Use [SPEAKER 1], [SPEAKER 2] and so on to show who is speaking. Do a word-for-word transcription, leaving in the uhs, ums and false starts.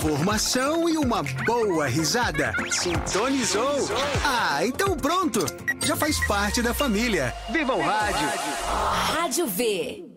[SPEAKER 1] informação e uma boa risada. Sintonizou? Ah, então pronto! Já faz parte da família. Viva o rádio!
[SPEAKER 2] Rádio V.